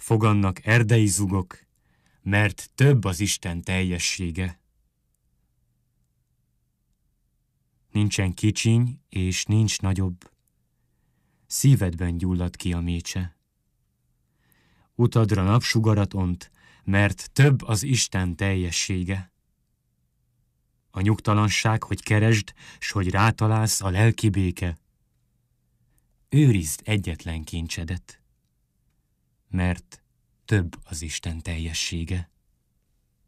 fogannak erdei zugok, mert több az Isten teljessége. Nincsen kicsiny, és nincs nagyobb, szívedben gyullad ki a mécse. Utadra napsugarat ont, mert több az Isten teljessége. A nyugtalanság, hogy keresd, s hogy rátalálsz a lelki béke. Őrizd egyetlen kincsedet, mert több az Isten teljessége.